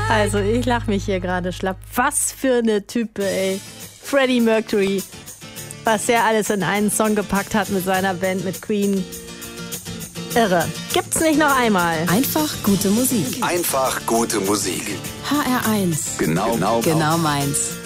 Also ich lach mich hier gerade schlapp. Was für eine Type, ey. Freddie Mercury. Was der alles in einen Song gepackt hat mit seiner Band, mit Queen. Irre. Gibt's nicht noch einmal. Einfach gute Musik. Einfach gute Musik. HR1. Genau meins.